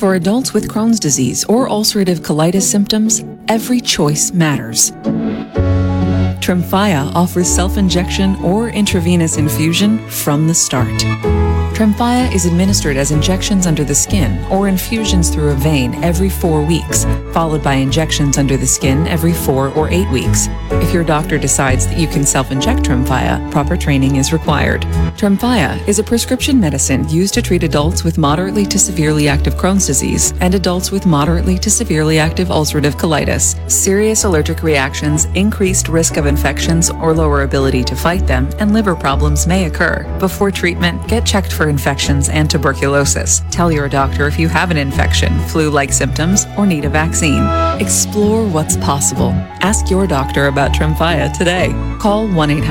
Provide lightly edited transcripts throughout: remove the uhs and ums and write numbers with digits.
For adults with Crohn's disease or ulcerative colitis symptoms, every choice matters. Tremfya offers self-injection or intravenous infusion from the start. Tremfya is administered as injections under the skin or infusions through a vein every 4 weeks, followed by injections under the skin every 4 or 8 weeks. If your doctor decides that you can self-inject Tremfya, proper training is required. Tremfya is a prescription medicine used to treat adults with moderately to severely active Crohn's disease and adults with moderately to severely active ulcerative colitis. Serious allergic reactions, increased risk of infections or lower ability to fight them, and liver problems may occur. Before treatment, get checked for infections and tuberculosis. Tell your doctor if you have an infection, flu-like symptoms, or need a vaccine. Explore what's possible. Ask your doctor about Tremfya today. Call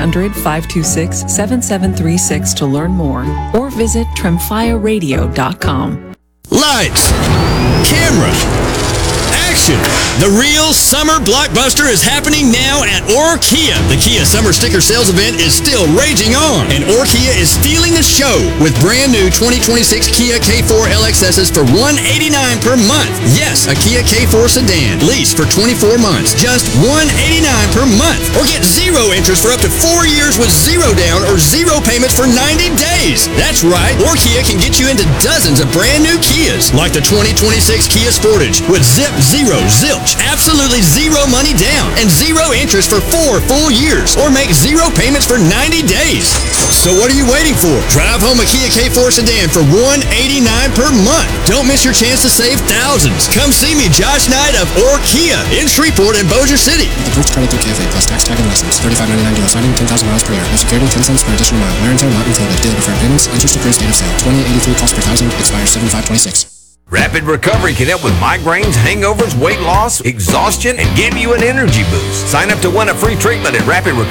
1-800-526-7736 to learn more or visit tremfyaradio.com. Lights, camera, action! The real summer blockbuster is happening now at Orkia. The Kia Summer Sticker Sales event is still raging on, and Orkia is stealing the show with brand new 2026 Kia K4 LXSs for $189 per month. Yes, a Kia K4 sedan leased for 24 months, just $189 per month. Or get zero interest for up to 4 years with zero down or zero payments for 90 days. That's right, Orkia can get you into dozens of brand new Kias, like the 2026 Kia Sportage with zip, zero, zilch, absolutely zero money down and zero interest for 4 full years, or make zero payments for 90 days. So what are you waiting for? Drive home a Kia K4 sedan for $189 per month. Don't miss your chance to save thousands. Come see me, Josh Knight of Orkia in Shreveport and Bossier City. Approved credit through KFA plus tax tag and license. $35.99 deal signing, 10,000 miles per year. No security, 10 cents per additional mile. Wear and tear not included. Dealer preferred payments. Interest approved date of sale. 2883 cost per thousand. Expires 7/5/26. Rapid Recovery can help with migraines, hangovers, weight loss, exhaustion, and give you an energy boost. Sign up to win a free treatment at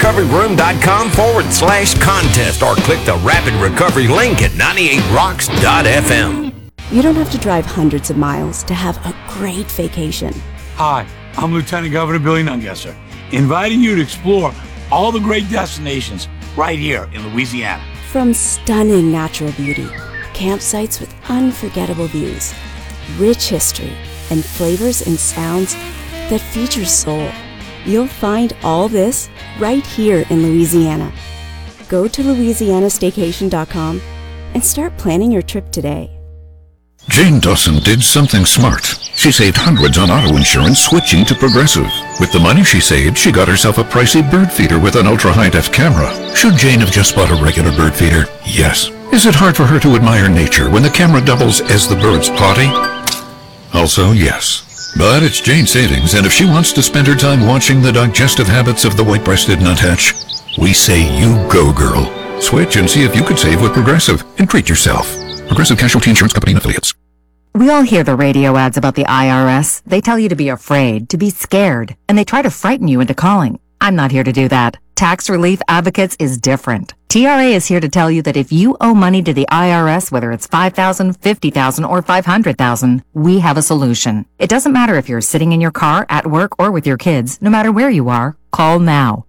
rapidrecoveryroom.com/contest or click the Rapid Recovery link at 98rocks.fm. You don't have to drive hundreds of miles to have a great vacation. Hi, I'm Lieutenant Governor Billy Nungesser, inviting you to explore all the great destinations right here in Louisiana. From stunning natural beauty, campsites with unforgettable views, rich history, and flavors and sounds that feature soul. You'll find all this right here in Louisiana. Go to louisianastaycation.com and start planning your trip today. Jane Dawson did something smart. She saved hundreds on auto insurance switching to Progressive. With the money she saved, she got herself a pricey bird feeder with an ultra-high-def camera. Should Jane have just bought a regular bird feeder? Yes. Is it hard for her to admire nature when the camera doubles as the bird's potty? Also, yes. But it's Jane's savings, and if she wants to spend her time watching the digestive habits of the white-breasted nuthatch, we say you go, girl. Switch and see if you could save with Progressive and treat yourself. Progressive Casualty Insurance Company and Affiliates. We all hear the radio ads about the IRS. They tell you to be afraid, to be scared, and they try to frighten you into calling. I'm not here to do that. Tax Relief Advocates is different. TRA is here to tell you that if you owe money to the IRS, whether it's $5,000, $50,000, or $500,000, we have a solution. It doesn't matter if you're sitting in your car, at work, or with your kids. No matter where you are, call now.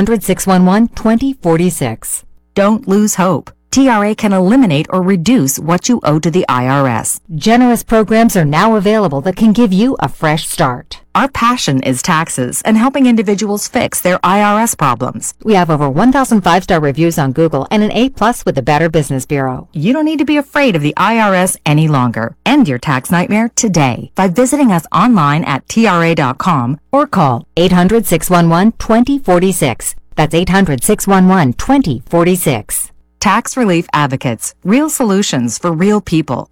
800-611-2046. Don't lose hope. TRA can eliminate or reduce what you owe to the IRS. Generous programs are now available that can give you a fresh start. Our passion is taxes and helping individuals fix their IRS problems. We have over 1,000 5-star reviews on Google and an A+ with the Better Business Bureau. You don't need to be afraid of the IRS any longer. End your tax nightmare today by visiting us online at TRA.com or call 800-611-2046. That's 800-611-2046. Tax Relief Advocates. Real solutions for real people.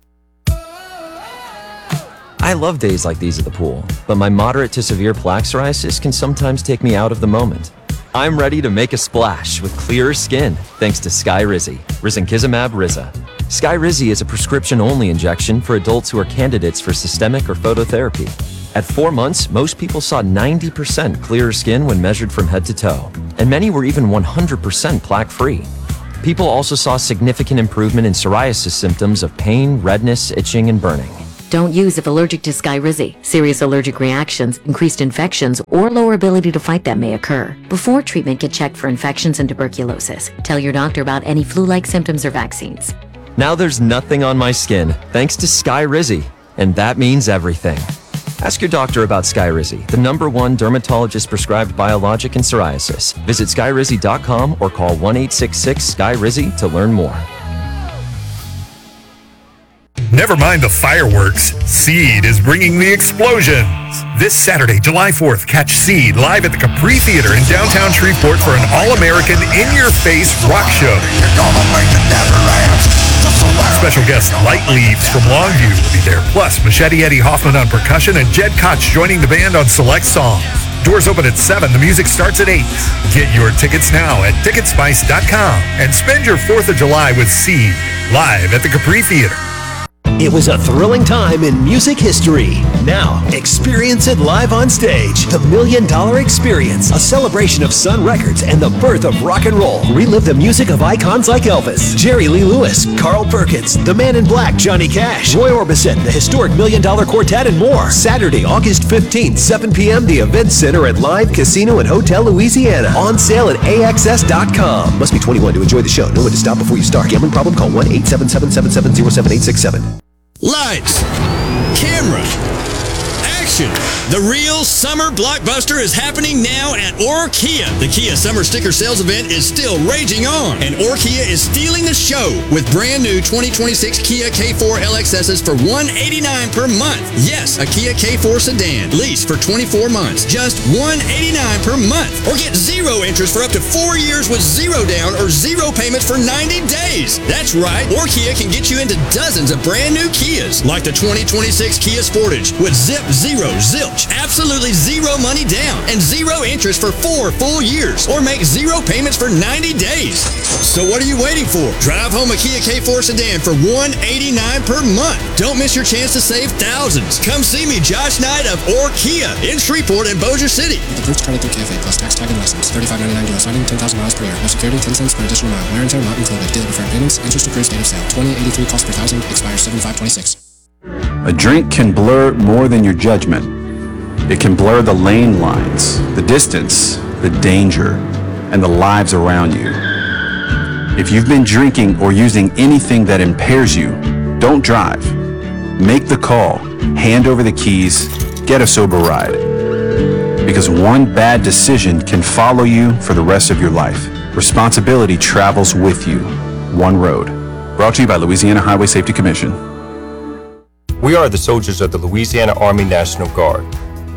I love days like these at the pool, but my moderate to severe plaque psoriasis can sometimes take me out of the moment. I'm ready to make a splash with clearer skin thanks to Skyrizi, risankizumab Riza. Skyrizi is a prescription-only injection for adults who are candidates for systemic or phototherapy. At 4 months, most people saw 90% clearer skin when measured from head to toe, and many were even 100% plaque-free. People also saw significant improvement in psoriasis symptoms of pain, redness, itching, and burning. Don't use if allergic to Skyrizi. Serious allergic reactions, increased infections, or lower ability to fight them may occur. Before treatment, get checked for infections and tuberculosis. Tell your doctor about any flu-like symptoms or vaccines. Now there's nothing on my skin, thanks to Skyrizi. And that means everything. Ask your doctor about Skyrizi, the #1 dermatologist-prescribed biologic in psoriasis. Visit skyrizi.com or call 1-866-SKY-RIZZI to learn more. Never mind the fireworks, Seed is bringing the explosions. This Saturday, July 4th, catch Seed live at the Capri Theater in downtown Shreveport for an all-American, in-your-face rock show. Special guest Light Leaves from Longview will be there, plus Machete Eddie Hoffman on percussion and Jed Koch joining the band on select songs. Doors open at 7. The music starts at 8. Get your tickets now at Ticketspice.com and spend your 4th of July with Seed live at the Capri Theater. It was a thrilling time in music history. Now, experience it live on stage. The $1 Million Experience, a celebration of Sun Records and the birth of rock and roll. Relive the music of icons like Elvis, Jerry Lee Lewis, Carl Perkins, The Man in Black, Johnny Cash, Roy Orbison, the historic $1 Million Quartet, and more. Saturday, August 15th, 7 p.m., the Event Center at Live Casino and Hotel Louisiana. On sale at AXS.com. Must be 21 to enjoy the show. Know when to stop before you start. Gambling problem? Call 1-877-770-7867. Lights, camera, action. The real summer blockbuster is happening now at Orkia. The Kia Summer Sticker Sales event is still raging on, and Orkia is stealing the show with brand new 2026 Kia K4 LXSs for $189 per month. Yes, a Kia K4 sedan, leased for 24 months, just $189 per month. Or get zero interest for up to 4 years with zero down or zero payments for 90 days. That's right, Orkia can get you into dozens of brand new Kias, like the 2026 Kia Sportage with zip, zero, zilch, absolutely zero money down and zero interest for 4 full years, or make zero payments for 90 days. So what are you waiting for? Drive home a Kia K4 sedan for $189 per month. Don't miss your chance to save thousands. Come see me, Josh Knight of Orkia in Shreveport and Bossier City. With approved credit through KFA plus tax, tag, and license. $35.99 US signing, 10,000 miles per year. No security, 10 cents per additional mile. Wear and tear not included. Dealer preferred payments. Interest accrues date of sale. 2083 cost per thousand. Expires 7/5/26. A drink can blur more than your judgment. It can blur the lane lines, the distance, the danger, and the lives around you. If you've been drinking or using anything that impairs you, don't drive. Make the call, hand over the keys, get a sober ride. Because one bad decision can follow you for the rest of your life. Responsibility travels with you. One road. Brought to you by Louisiana Highway Safety Commission. We are the soldiers of the Louisiana Army National Guard.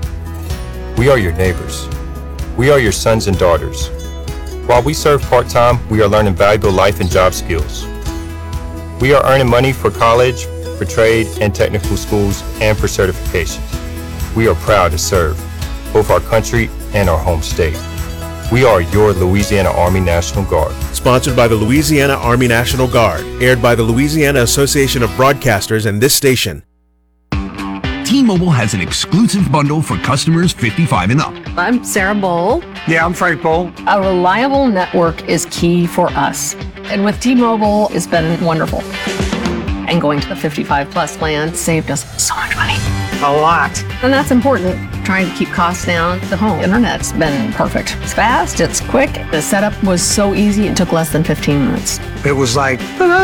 We are your neighbors. We are your sons and daughters. While we serve part-time, we are learning valuable life and job skills. We are earning money for college, for trade and technical schools, and for certifications. We are proud to serve both our country and our home state. We are your Louisiana Army National Guard. Sponsored by the Louisiana Army National Guard. Aired by the Louisiana Association of Broadcasters and this station. T-Mobile has an exclusive bundle for customers 55 and up. I'm Sarah Bowl. Yeah, I'm Frank Bowl. A reliable network is key for us. And with T-Mobile, it's been wonderful. And going to the 55 plus plan saved us so much money. A lot. And that's important. Trying to keep costs down. The home internet's been perfect. It's fast, it's quick. The setup was so easy, it took less than 15 minutes. It was like,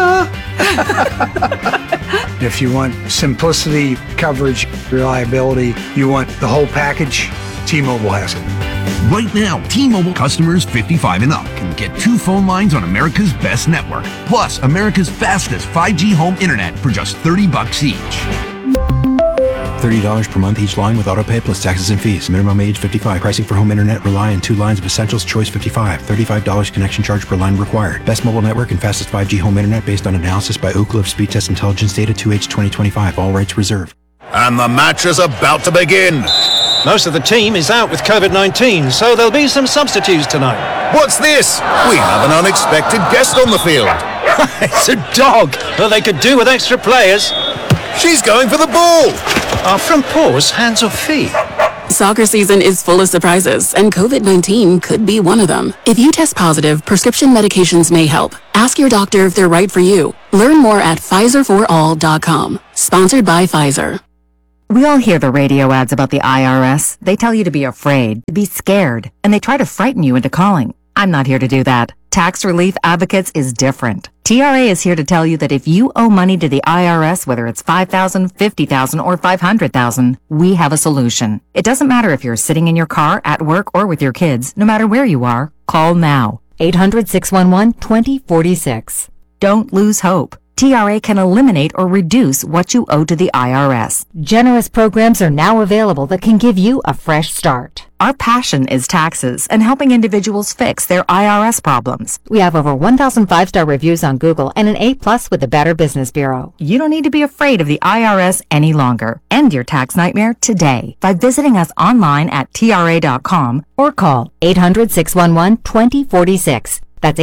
if you want simplicity, coverage, reliability, you want the whole package, T-Mobile has it. Right now, T-Mobile customers 55 and up can get 2 phone lines on America's best network, plus America's fastest 5G home internet for just $30 each. $30 per month each line with autopay plus taxes and fees. Minimum age 55. Pricing for home internet rely on 2 lines of Essentials Choice 55. $35 connection charge per line required. Best mobile network and fastest 5G home internet based on analysis by Oak Cliff Speed Test Intelligence data 2H 2025. All rights reserved. And the match is about to begin. Most of the team is out with COVID-19, so there'll be some substitutes tonight. What's this? We have an unexpected guest on the field. It's a dog. Well, they could do with extra players. She's going for the ball. Are front paws hands or feet? Soccer season is full of surprises, and COVID-19 could be one of them. If you test positive, prescription medications may help. Ask your doctor if they're right for you. Learn more at PfizerForAll.com. Sponsored by Pfizer. We all hear the radio ads about the IRS. They tell you to be afraid, to be scared, and they try to frighten you into calling. I'm not here to do that. Tax Relief Advocates is different. TRA is here to tell you that if you owe money to the IRS, whether it's $5,000, $50,000, or $500,000, we have a solution. It doesn't matter if you're sitting in your car, at work, or with your kids. No matter where you are, call now. 800-611-2046. Don't lose hope. TRA can eliminate or reduce what you owe to the IRS. Generous programs are now available that can give you a fresh start. Our passion is taxes and helping individuals fix their IRS problems. We have over 1,000 5-star reviews on Google and an A+ with the Better Business Bureau. You don't need to be afraid of the IRS any longer. End your tax nightmare today by visiting us online at TRA.com or call 800-611-2046. That's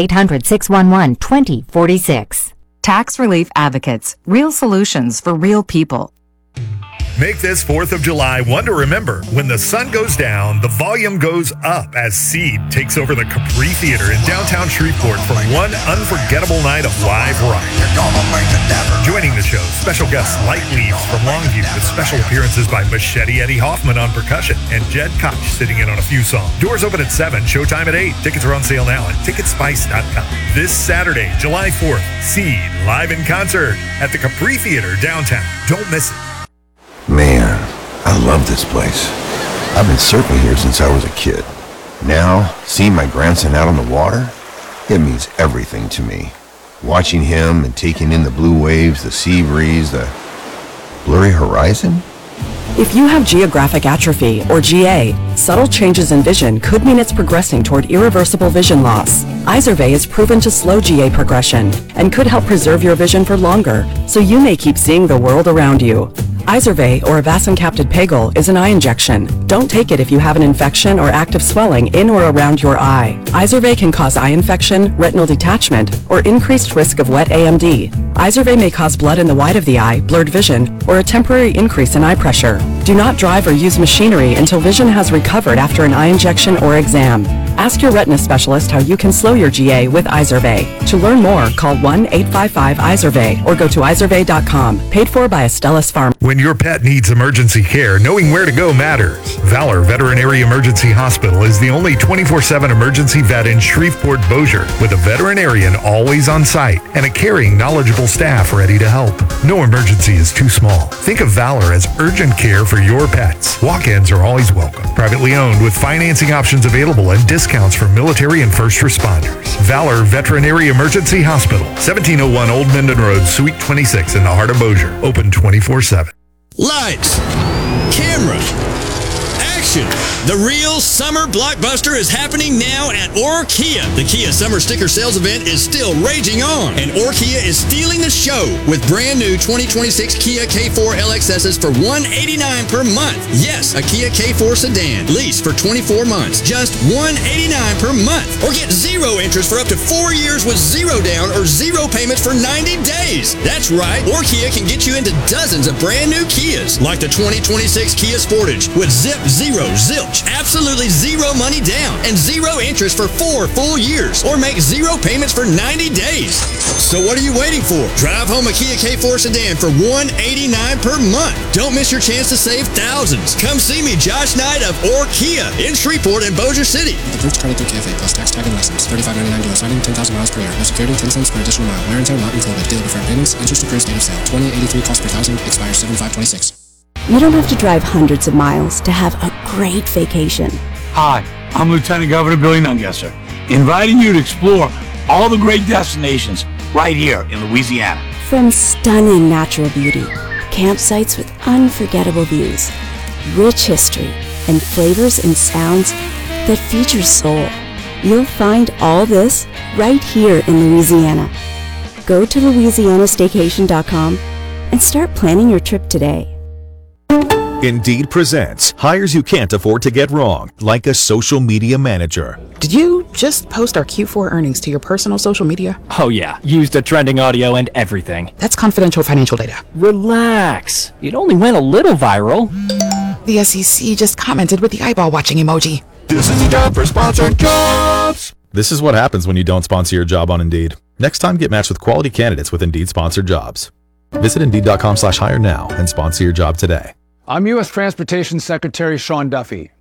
800-611-2046. Tax Relief Advocates. Real solutions for real people. Make this 4th of July one to remember. When the sun goes down, the volume goes up as Seed takes over the Capri Theater in downtown Shreveport for one unforgettable night of live rock. Joining the show, special guests Light Leaves from Longview with special appearances by Machete Eddie Hoffman on percussion and Jed Koch sitting in on a few songs. Doors open at 7, showtime at 8. Tickets are on sale now at Ticketspice.com. This Saturday, July 4th, Seed live in concert at the Capri Theater downtown. Don't miss it. Man, I love this place. I've been surfing here since I was a kid. Now, seeing my grandson out on the water, it means everything to me. Watching him and taking in the blue waves, the sea breeze, the blurry horizon. If you have geographic atrophy, or GA, subtle changes in vision could mean it's progressing toward irreversible vision loss. Izervay is proven to slow GA progression and could help preserve your vision for longer, so you may keep seeing the world around you. Izervay, or avacincaptad pegol, is an eye injection. Don't take it if you have an infection or active swelling in or around your eye. Izervay can cause eye infection, retinal detachment, or increased risk of wet AMD. Izervay may cause blood in the white of the eye, blurred vision, or a temporary increase in eye pressure. Do not drive or use machinery until vision has recovered after an eye injection or exam. Ask your retina specialist how you can slow your GA with Izervay. To learn more, call 1-855-IZERVAY or go to izervay.com. Paid for by Astellas Pharma. When your pet needs emergency care, knowing where to go matters. Valor Veterinary Emergency Hospital is the only 24/7 emergency vet in Shreveport-Bossier, with a veterinarian always on site and a caring, knowledgeable staff ready to help. No emergency is too small. Think of Valor as urgent care for your pets. Walk-ins are always welcome. Privately owned with financing options available and discounts for military and first responders. Valor Veterinary Emergency Hospital, 1701 Old Minden Road, Suite 26 in the heart of Bossier. Open 24/7. Lights, camera, action. The real summer blockbuster is happening now at Orkia. The Kia Summer Sticker Sales event is still raging on, and Orkia is stealing the show with brand new 2026 Kia K4 LXSs for $189 per month. Yes, a Kia K4 sedan, leased for 24 months, just $189 per month. Or get zero interest for up to 4 years with zero down or zero payments for 90 days. That's right, Orkia can get you into dozens of brand new Kias, like the 2026 Kia Sportage with zip, zero, zilch, absolutely zero money down and zero interest for 4 full years, or make zero payments for 90 days. So what are you waiting for? Drive home a Kia K4 sedan for $189 per month. Don't miss your chance to save thousands. Come see me, Josh Knight of Orkia in Shreveport and Bossier City. Approved credit through KFA plus tax tag and license. $35.99 dual signing, 10,000 miles per year. No security, 10 cents per additional mile. Wear and tear not included. Dealer preferred payments. Interest accrues date of sale. 2083 cost per thousand. Expires 7/5/26. You don't have to drive hundreds of miles to have a great vacation. Hi, I'm Lieutenant Governor Billy Nungesser, inviting you to explore all the great destinations right here in Louisiana. From stunning natural beauty, campsites with unforgettable views, rich history, and flavors and sounds that feature soul. You'll find all this right here in Louisiana. Go to LouisianaStaycation.com and start planning your trip today. Indeed presents hires you can't afford to get wrong, like a social media manager. Did you just post our Q4 earnings to your personal social media? Oh yeah, used the trending audio and everything. That's confidential financial data. Relax, it only went a little viral. The SEC just commented with the eyeball watching emoji. This is a job for sponsored jobs. This is what happens when you don't sponsor your job on Indeed. Next time, get matched with quality candidates with Indeed sponsored jobs. Visit Indeed.com/hire now and sponsor your job today. I'm U.S. Transportation Secretary Sean Duffy.